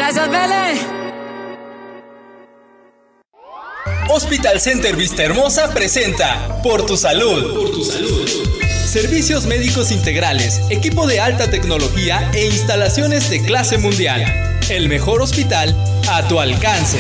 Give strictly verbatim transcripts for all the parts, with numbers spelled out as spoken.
Gracias, Belén. Hospital Center Vista Hermosa presenta Por tu Salud. Por tu Salud. Servicios médicos integrales, equipo de alta tecnología e instalaciones de clase mundial. El mejor hospital a tu alcance.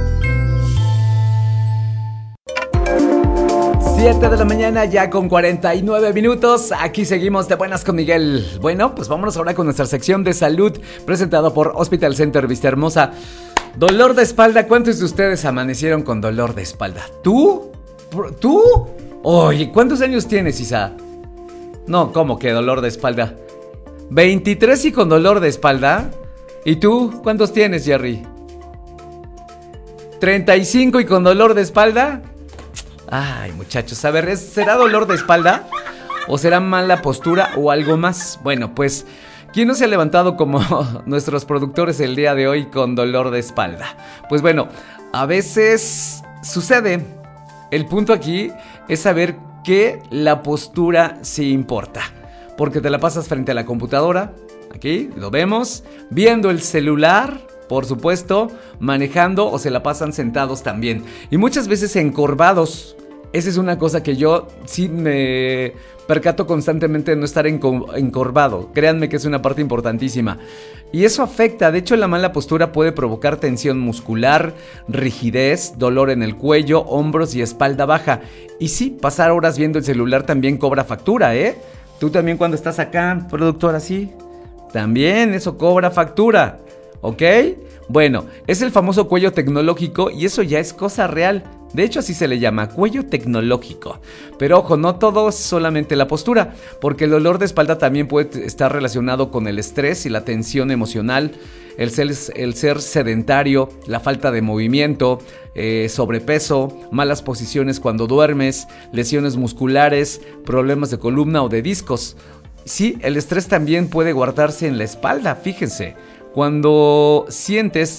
siete de la mañana ya con cuarenta y nueve minutos. Aquí seguimos de buenas con Miguel. Bueno, pues vámonos ahora con nuestra sección de salud presentado por Hospital Center Vista Hermosa. Dolor de espalda. ¿Cuántos de ustedes amanecieron con dolor de espalda? ¿Tú? ¿Tú? Oye, ¿cuántos años tienes, Isa? No, ¿cómo que dolor de espalda? ¿veintitrés y con dolor de espalda? ¿Y tú? ¿Cuántos tienes, Jerry? ¿treinta y cinco y con dolor de espalda? Ay, muchachos, a ver, ¿será dolor de espalda? ¿O será mala postura o algo más? Bueno, pues, ¿quién no se ha levantado como nuestros productores el día de hoy con dolor de espalda? Pues bueno, a veces sucede. El punto aquí es saber que la postura sí importa. Porque te la pasas frente a la computadora, aquí lo vemos, viendo el celular, por supuesto, manejando o se la pasan sentados también. Y muchas veces encorvados. Esa es una cosa que yo sí me percato constantemente de no estar encorvado. Créanme que es una parte importantísima. Y eso afecta. De hecho, la mala postura puede provocar tensión muscular, rigidez, dolor en el cuello, hombros y espalda baja. Y sí, pasar horas viendo el celular también cobra factura, ¿eh? Tú también cuando estás acá, productor, así, también eso cobra factura, ¿ok? Bueno, es el famoso cuello tecnológico y eso ya es cosa real. De hecho, así se le llama, cuello tecnológico. Pero ojo, no todo es solamente la postura, porque el dolor de espalda también puede estar relacionado con el estrés y la tensión emocional, el ser, el ser sedentario, la falta de movimiento, eh, sobrepeso, malas posiciones cuando duermes, lesiones musculares, problemas de columna o de discos. Sí, el estrés también puede guardarse en la espalda, fíjense. Cuando sientes